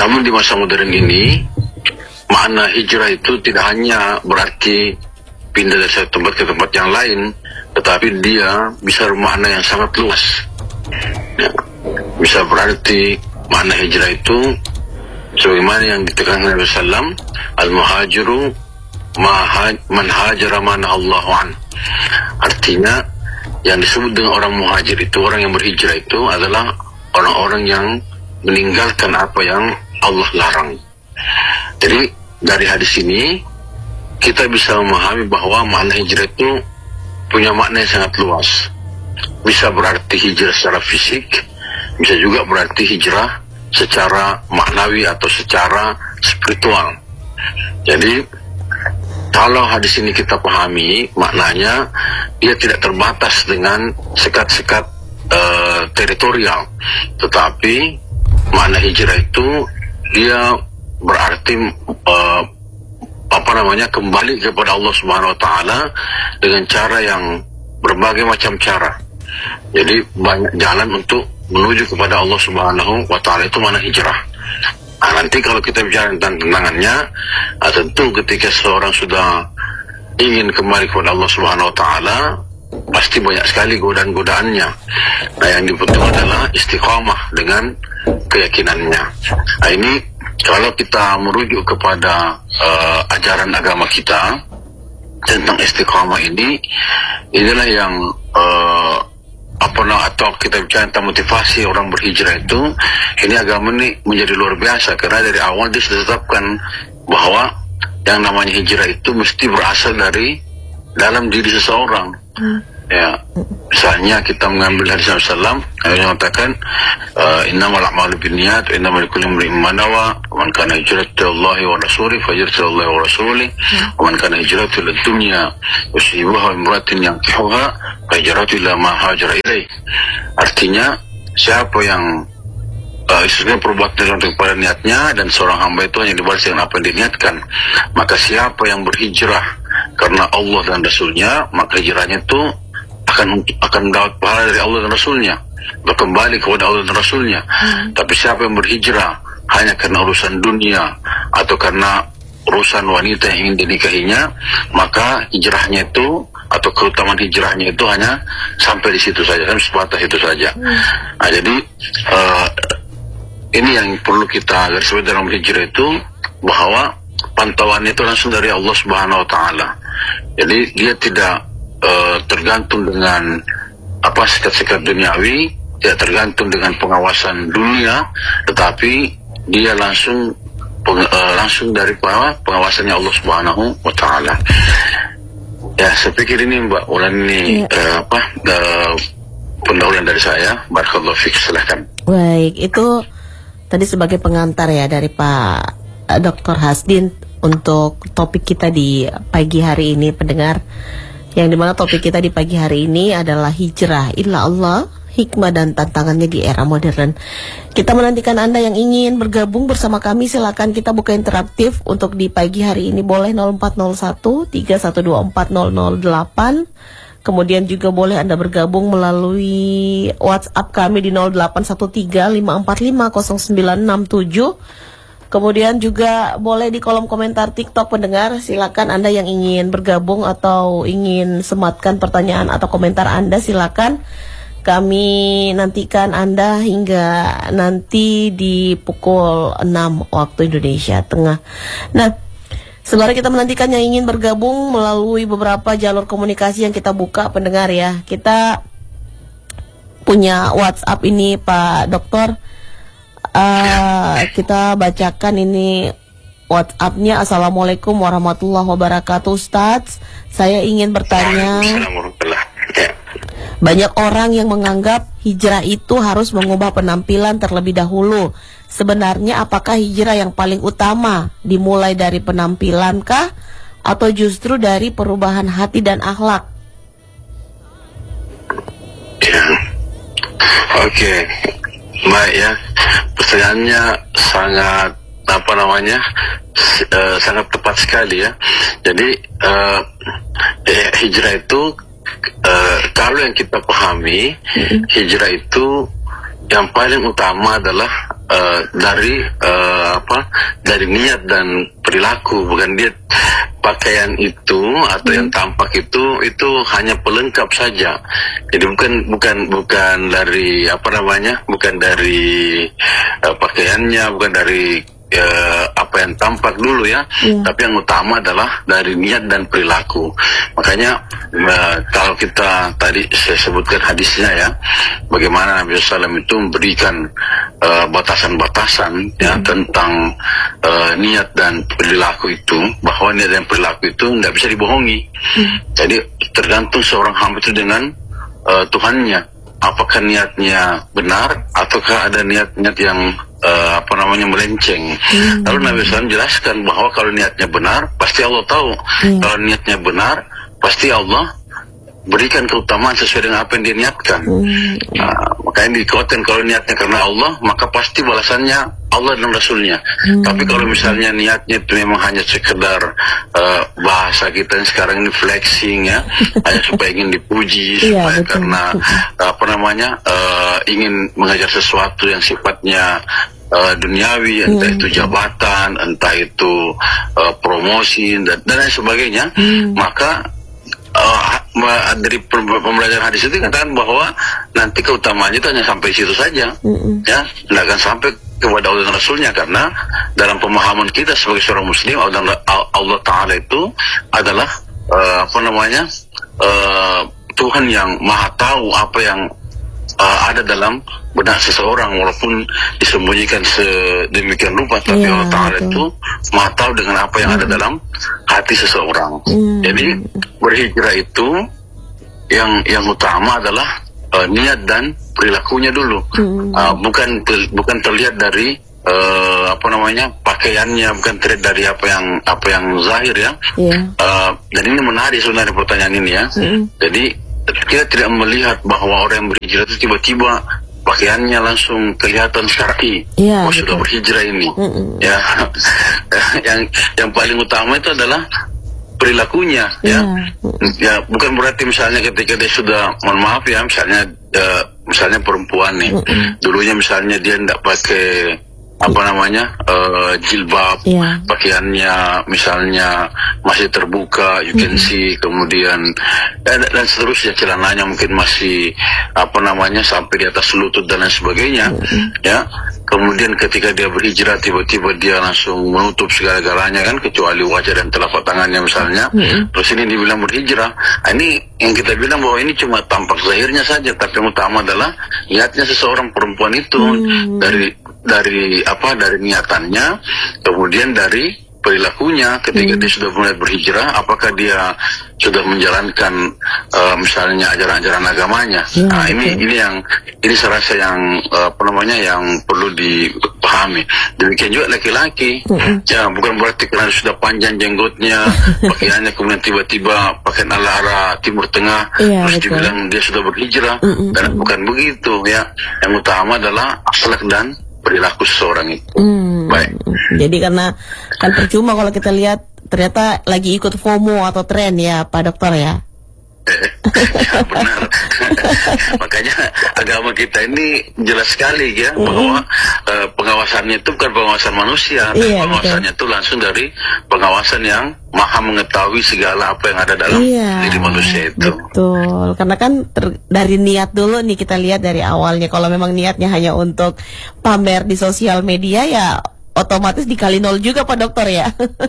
Namun di masa modern ini, makna hijrah itu tidak hanya berarti pindah dari satu tempat ke tempat yang lain, tetapi dia bisa bermakna yang sangat luas. Ya, bisa berarti makna hijrah itu sebagaimana yang ditekankan Nabi Sallam, al-muhajiru man hajara mana Allahu an. Artinya yang disebut dengan orang muhajir itu, orang yang berhijrah itu adalah orang-orang yang meninggalkan apa yang Allah larang. Jadi dari hadis ini kita bisa memahami bahwa makna hijrah itu punya makna yang sangat luas. Bisa berarti hijrah secara fisik, bisa juga berarti hijrah secara maknawi atau secara spiritual. Jadi kalau hadis ini kita pahami, maknanya dia tidak terbatas dengan sekat-sekat teritorial, tetapi makna hijrah itu dia berarti kembali kepada Allah Subhanahu wa taala dengan cara yang berbagai macam cara. Jadi banyak jalan untuk menuju kepada Allah Subhanahu wa taala, itu makna hijrah. Nah, nanti kalau kita bicara tentang tantangannya, tentu ketika seorang sudah ingin kembali kepada Allah Subhanahu wa taala, pasti banyak sekali godaan-godaannya. Nah, yang dibutuhkan adalah istiqamah dengan keyakinannya. Nah, ini kalau kita merujuk kepada ajaran agama kita tentang istiqamah ini, inilah yang atau kita bicara tentang motivasi orang berhijrah itu, ini agama ini menjadi luar biasa karena dari awal dia sudah tetapkan bahwa yang namanya hijrah itu mesti berasal dari dalam diri seseorang. Ya, misalnya kita mengambil hadis Rasulullah yang mengatakan innamal a'malu binniyat wa innamal likulli imrin ma nawa man kana hijratuhu lillahi wa rasulihi fahijratuhu lillahi wa rasulihi wa man kana hijratuhu lid dunya yusibuha imra'atin yankihuha fahijratuhu ila ma hajara ilaih. Artinya siapa yang sesuai perbuatan kepada niatnya, dan seorang hamba itu hanya dibalas dengan apa yang diniatkan. Maka siapa yang berhijrah karena Allah dan Rasulnya, maka hijrahnya itu akan mendapat pahala dari Allah dan Rasulnya, kembali kepada Allah dan Rasulnya. Tapi siapa yang berhijrah hanya karena urusan dunia atau karena urusan wanita yang ingin dinikahinya, maka hijrahnya itu atau keutamaan hijrahnya itu hanya sampai di situ saja, kan sebatas itu saja. Nah, jadi ini yang perlu kita garis bawahi dalam hijrah itu, bahwa pantauan itu langsung dari Allah Subhanahu wa taala. Jadi dia tidak tergantung dengan sekat-sekat duniawi, tidak tergantung dengan pengawasan dunia, tetapi dia langsung dari pengawasannya Allah Subhanahu wa taala. Ya, saya pikir ini Mbak Ulan ini pendahuluan dari saya. Barakallahu fiik, silakan. Baik, itu tadi sebagai pengantar ya dari Pak Dr. Hasdin untuk topik kita di pagi hari ini, pendengar. Yang dimana topik kita di pagi hari ini adalah hijrah ila Allah, hikmah dan tantangannya di era modern. Kita menantikan Anda yang ingin bergabung bersama kami. Silakan kita buka interaktif untuk di pagi hari ini. Boleh 0401 3124008. Kemudian juga boleh Anda bergabung melalui WhatsApp kami di 0813-545-0967. Kemudian juga boleh di kolom komentar TikTok pendengar. Silakan Anda yang ingin bergabung atau ingin sematkan pertanyaan atau komentar Anda, silakan. Kami nantikan Anda hingga nanti di pukul 6 waktu Indonesia Tengah. Nah, sebenarnya kita menantikan yang ingin bergabung melalui beberapa jalur komunikasi yang kita buka pendengar ya. Kita punya WhatsApp ini Pak Dokter. Kita bacakan ini WhatsApp-nya. Assalamualaikum warahmatullahi wabarakatuh Ustadz. Saya ingin bertanya, banyak orang yang menganggap hijrah itu harus mengubah penampilan terlebih dahulu. Sebenarnya apakah hijrah yang paling utama dimulai dari penampilan kah, atau justru dari perubahan hati dan akhlak? Ya. Oke. Baik ya, pertanyaannya sangat sangat tepat sekali ya. Jadi hijrah itu kalau yang kita pahami, hijrah itu yang paling utama adalah dari niat dan perilaku, bukan dia pakaian itu atau yang tampak itu hanya pelengkap saja. Jadi bukan dari bukan dari pakaiannya, bukan dari apa yang tampak dulu ya, tapi yang utama adalah dari niat dan perilaku. Makanya kalau kita tadi saya sebutkan hadisnya ya, bagaimana Nabi SAW itu memberikan batasan-batasan ya tentang niat dan perilaku itu, bahwa niat dan perilaku itu tidak bisa dibohongi. Jadi tergantung seorang hamba itu dengan Tuhannya, apakah niatnya benar ataukah ada niat-niat yang melenceng. Lalu Nabi SAW jelaskan bahwa kalau niatnya benar, pasti Allah tahu. Kalau niatnya benar, pasti Allah berikan keutamaan sesuai dengan apa yang dia niatkan. Makanya dikatakan kalau niatnya karena Allah, maka pasti balasannya Allah dan Rasulnya. Tapi kalau misalnya niatnya itu memang hanya sekedar bahasa kita yang sekarang ini flexing ya, hanya supaya ingin dipuji, supaya karena ingin mengajar sesuatu yang sifatnya duniawi, entah itu jabatan, entah itu promosi dan lain sebagainya, maka dari pembelajaran hadis itu dikatakan bahwa nanti keutamaannya itu hanya sampai situ saja, ya, tidak akan sampai kepada Allah dan Rasulnya, karena dalam pemahaman kita sebagai seorang Muslim, Allah Taala itu adalah Tuhan yang Maha tahu apa yang ada dalam benak seseorang, walaupun disembunyikan sedemikian rupa, tapi Allah Ta'ala itu Maha tahu dengan apa yang ada dalam hati seseorang. Jadi berhijrah itu yang utama adalah niat dan perilakunya dulu. Bukan terlihat dari pakaiannya, bukan terlihat dari apa yang zahir ya. Dan ini menarik sebenarnya pertanyaan ini ya. Jadi kita tidak melihat bahwa orang yang berhijrah itu tiba-tiba pakaiannya langsung kelihatan syar'i, sudah berhijrah ini. Ya, yang paling utama itu adalah perilakunya, ya. Bukan berarti misalnya ketika dia sudah, mohon maaf ya, misalnya perempuan nih, dulunya misalnya dia tidak pakai jilbab, pakaiannya misalnya masih terbuka, you can see, kemudian dan seterusnya, celananya mungkin masih sampai di atas lutut dan lain sebagainya, ya. Kemudian ketika dia berhijrah, tiba-tiba dia langsung menutup segala-galanya kan, kecuali wajah dan telapak tangannya misalnya. Terus ini dibilang berhijrah. Ini yang kita bilang bahwa ini cuma tampak zahirnya saja, tapi yang utama adalah niatnya seseorang perempuan itu, dari niatannya, kemudian dari perilakunya ketika dia sudah mulai berhijrah, apakah dia sudah menjalankan misalnya ajaran-ajaran agamanya. Ini saya rasa yang yang perlu dipahami. Demikian juga laki-laki, ya, bukan berarti karena sudah panjang jenggotnya, pakaiannya kemudian tiba-tiba pakaian ala Timur Tengah, terus dibilang dia sudah berhijrah, dan bukan begitu ya. Yang utama adalah akhlak dan perilaku seseorang itu. Baik. Jadi karena kan percuma kalau kita lihat ternyata lagi ikut FOMO atau tren ya, Pak Dokter ya. Ya, benar. Makanya agama kita ini jelas sekali ya, bahwa pengawasannya itu bukan pengawasan manusia, pengawasannya itu langsung dari pengawasan yang Maha mengetahui segala apa yang ada dalam diri manusia itu. Betul. Karena kan dari niat dulu nih, kita lihat dari awalnya. Kalau memang niatnya hanya untuk pamer di sosial media, ya otomatis dikali 0 juga Pak Dokter ya.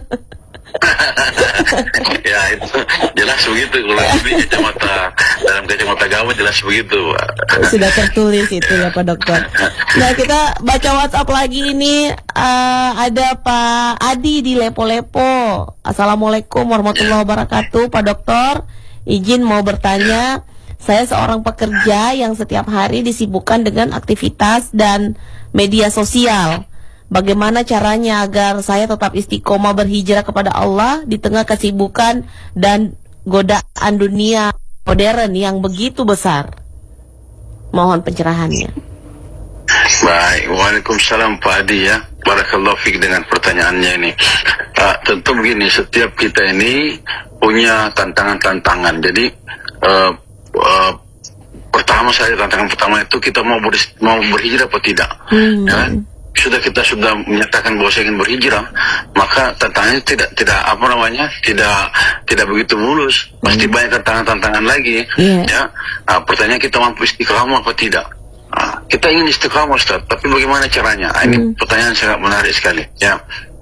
Ya, itu jelas begitu. Kalau dalam kacamata agama jelas begitu, Pak. Sudah tertulis itu ya Pak Dokter. Nah, kita baca WhatsApp lagi ini. Ada Pak Adi di Lepo-Lepo. Assalamualaikum warahmatullahi wabarakatuh, Pak Dokter. Izin mau bertanya, saya seorang pekerja yang setiap hari disibukkan dengan aktivitas dan media sosial. Bagaimana caranya agar saya tetap istiqomah berhijrah kepada Allah di tengah kesibukan dan godaan dunia modern yang begitu besar? Mohon pencerahannya. Baik, waalaikumsalam Pak Adi ya. Barakallahu fiik dengan pertanyaannya ini. Tentu begini, setiap kita ini punya tantangan-tantangan. Jadi tantangan pertama itu kita mau berhijrah atau tidak. Ya? sudah kita sudah menyatakan bahwa saya ingin berhijrah, maka tantangannya tidak begitu mulus. Pasti banyak tantangan lagi. Ya, pertanyaan kita mampu istiqamah apa tidak? Kita ingin istiqamah, Ustaz, tapi bagaimana caranya? Ini pertanyaan sangat menarik sekali. Ya,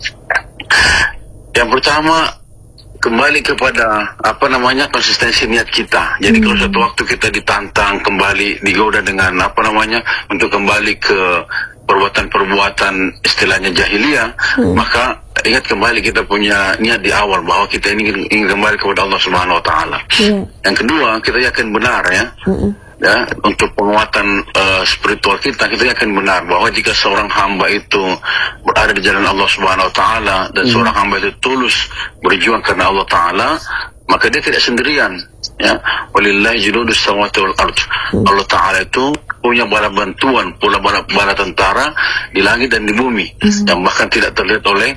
yang pertama, kembali kepada konsistensi niat kita. Jadi kalau suatu waktu kita ditantang kembali, digoda dengan untuk kembali ke perbuatan-perbuatan istilahnya jahiliyah, maka ingat kembali kita punya niat di awal bahwa kita ingin kembali kepada Allah Subhanahu Wa Taala. Yang kedua, kita yakin benar ya, untuk penguatan spiritual kita yakin benar bahwa jika seorang hamba itu berada di jalan Allah Subhanahu Wa Taala dan seorang hamba itu tulus berjuang karena Allah Taala, maka dia tidak sendirian. Ya, walillahi junudus samawati wal ard. Allah Taala itu punya bala bantuan, pula bala tentara di langit dan di bumi, yang bahkan tidak terlihat oleh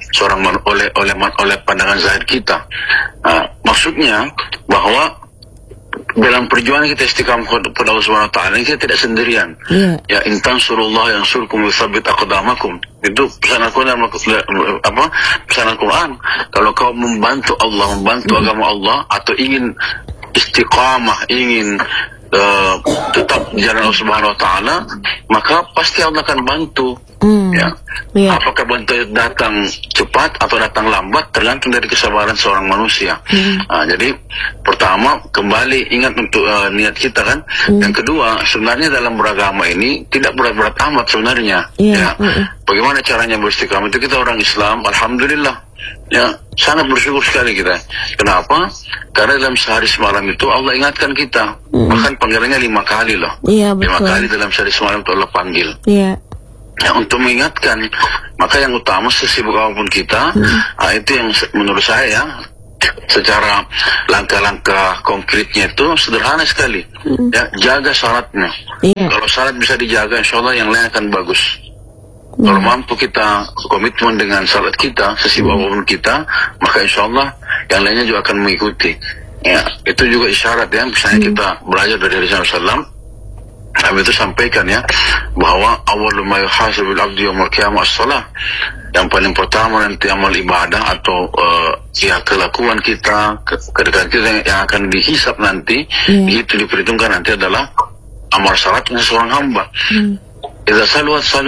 oleh pandangan zahir kita. Maksudnya bahwa dalam perjuangan kita istiqamah kepada Allah Subhanahu Wa Taala, kita tidak sendirian. Ya, intan surullah yang surkum yuthabbit aqdamakum. Itu pesan Al-Quran. Pesan Al-Quran. Kalau kau membantu Allah, membantu agama Allah, atau ingin istiqamah, ingin tetap di jalan Allah Subhanahu Wa Taala, maka pasti Allah akan bantu. Ya. Apakah bantuan datang cepat atau datang lambat tergantung dari kesabaran seorang manusia. Jadi pertama, kembali ingat untuk niat kita kan. Yang kedua, sebenarnya dalam beragama ini tidak berat-berat amat sebenarnya. Ya. Bagaimana caranya beristiqamah? Itu kita orang Islam, alhamdulillah. Ya, sangat bersyukur sekali kita. Kenapa? Karena dalam sehari semalam itu Allah ingatkan kita. Bahkan panggilannya 5 kali loh. 5 kali dalam sehari semalam itu Allah panggil. Ya, untuk mengingatkan. Maka yang utama, sesibuk apapun kita, itu yang menurut saya secara langkah-langkah konkretnya itu sederhana sekali. Ya, jaga syaratnya. Kalau syarat bisa dijaga, insya Allah yang lain akan bagus. Kalau mampu kita komitmen dengan syarat kita, sesibuk apapun kita, maka insya Allah yang lainnya juga akan mengikuti. Ya, itu juga isyarat ya. Misalnya kita belajar dari Rasulullah SAW, Nabi itu sampaikan ya, bahwa awwalu ma yuhasabul abdu yaumil qiyamah as-shalah. Yang paling pertama nanti amal ibadah atau kelakuan kita, kedekatan kita yang akan dihisap nanti, itu diperhitungkan nanti adalah amal syaratnya seorang hamba. Idza salwat salu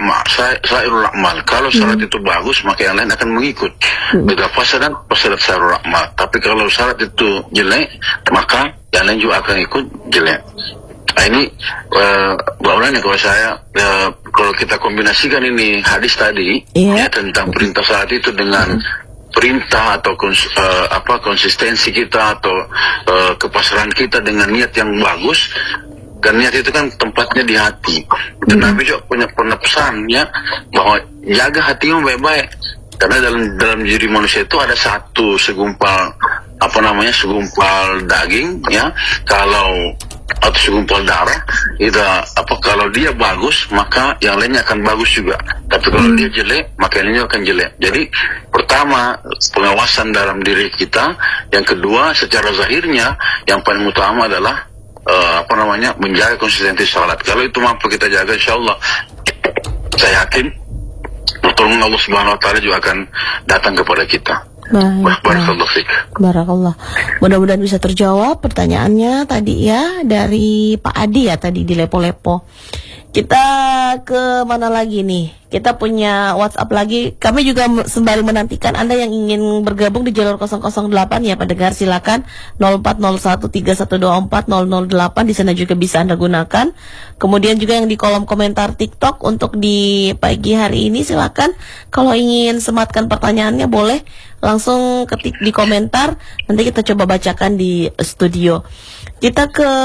sairul a'mal. Kalau syarat itu bagus, maka yang lain akan mengikut. Idza fasadat fasadat sairul a'mal. Tapi kalau syarat itu jelek, maka yang lain juga akan ikut jelek. Nah, ini baulannya kalau saya kalau kita kombinasikan ini hadis tadi ya, tentang perintah syarat itu dengan perintah atau konsistensi kita atau kepasrahan kita dengan niat yang bagus. Dan niat itu kan tempatnya di hati. Dan Nabi juga pernah pesan ya, bahwa jaga hatimu baik-baik. Karena dalam diri manusia itu ada satu segumpal daging ya, atau segumpal darah. Kalau dia bagus, maka yang lainnya akan bagus juga. Tapi kalau dia jelek, maka yang lainnya akan jelek. Jadi pertama, pengawasan dalam diri kita. Yang kedua, secara zahirnya yang paling utama adalah menjaga konsistensi salat. Kalau itu mampu kita jaga, insya Allah saya yakin pertolongan Allah Subhanahu Wa Taala juga akan datang kepada kita. Barakallah fiik. Barakallah. Mudah-mudahan bisa terjawab pertanyaannya tadi ya, dari Pak Adi ya tadi di Lepo-Lepo. Kita ke mana lagi nih? Kita punya WhatsApp lagi. Kami juga sembari menantikan Anda yang ingin bergabung di jalur 008 ya pendengar, silakan 040131240008, di sana juga bisa Anda gunakan. Kemudian juga yang di kolom komentar TikTok untuk di pagi hari ini, silakan kalau ingin sematkan pertanyaannya boleh langsung ketik di komentar, nanti kita coba bacakan di studio. Kita ke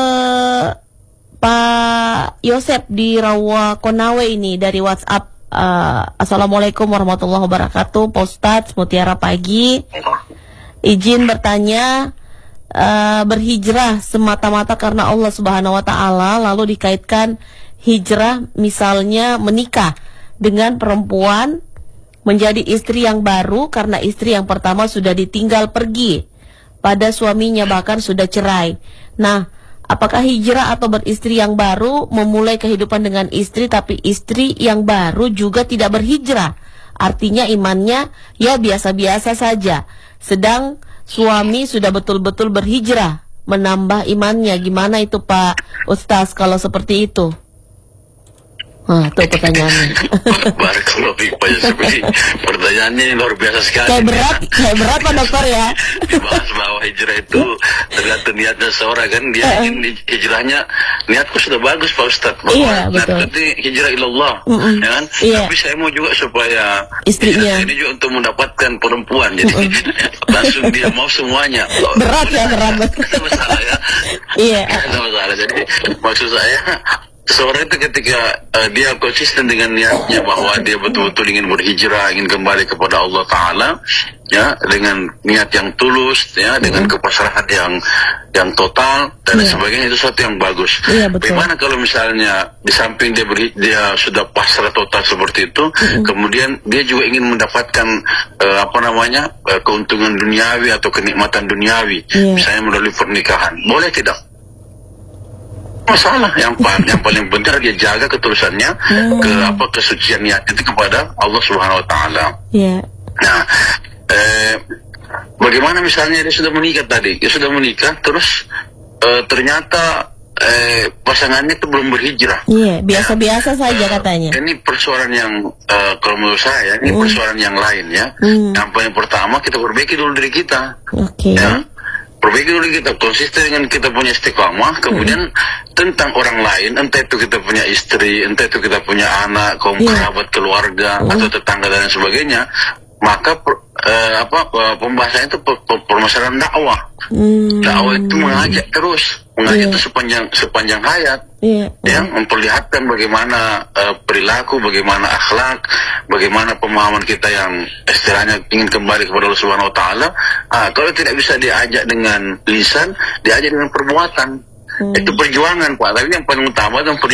Pak Yosep di Rawa Konawe ini dari WhatsApp. Assalamualaikum warahmatullahi wabarakatuh, Pak Ustadz, mutiara pagi. Izin bertanya, berhijrah semata-mata karena Allah Subhanahu Wa Taala, lalu dikaitkan hijrah misalnya menikah dengan perempuan menjadi istri yang baru karena istri yang pertama sudah ditinggal pergi pada suaminya, bahkan sudah cerai. Nah, Apakah hijrah atau beristri yang baru memulai kehidupan dengan istri, tapi istri yang baru juga tidak berhijrah? Artinya imannya ya biasa-biasa saja. Sedang suami sudah betul-betul berhijrah, menambah imannya. Gimana itu Pak Ustaz kalau seperti itu? Nah, itu pertanyaannya. Barakallahu fiik Pak Yusufli. Pertanyaannya luar biasa sekali. Kayak berat Pak Dokter ya. Dibahas bahwa hijrah itu tergantung niatnya seorang kan. Dia ingin hijrahnya, niatku sudah bagus Pak Ustadz. Bahwa nanti hijrah ilallah. Ya kan? Tapi saya mau juga supaya istrinya ini juga untuk mendapatkan perempuan. Jadi langsung dia mau semuanya. Berat ya, berat. Ada masalah ya. Iya. Ada masalah. Jadi maksud saya, seorang itu ketika dia konsisten dengan niatnya bahwa dia betul-betul ingin berhijrah, ingin kembali kepada Allah Ta'ala, ya, dengan niat yang tulus, ya, dengan kepasrahan yang total dan sebagainya, itu sesuatu yang bagus. Bagaimana kalau misalnya di samping dia sudah pasrah total seperti itu, kemudian dia juga ingin mendapatkan keuntungan duniawi atau kenikmatan duniawi, misalnya melalui pernikahan, boleh tidak? Masalah yang paling penting dia jaga ketulusannya, kesucian niatnya itu kepada Allah Subhanahu Wa Taala. Nah, bagaimana misalnya dia sudah menikah tadi, dia sudah menikah, terus ternyata pasangannya itu belum berhijrah. Biasa-biasa saja katanya. Ini persoalan yang kalau menurut saya ini persoalan yang lain ya. Yang paling pertama kita perbaiki dulu diri kita. Ya. Perbaiki dulu kita, konsisten dengan kita punya istiqamah, kemudian tentang orang lain, entah itu kita punya istri, entah itu kita punya anak, kaum kerabat, keluarga, atau tetangga dan sebagainya, maka pembahasannya itu permasalahan dakwah. Dakwah itu mengajak terus, mengajak itu sepanjang hayat, ya, memperlihatkan bagaimana perilaku, bagaimana akhlak, bagaimana pemahaman kita yang istilahnya ingin kembali kepada Allah Subhanahu Wa Taala. Kalau tidak bisa diajak dengan lisan, diajak dengan perbuatan. Itu perjuangan Pak. Tapi yang paling utama adalah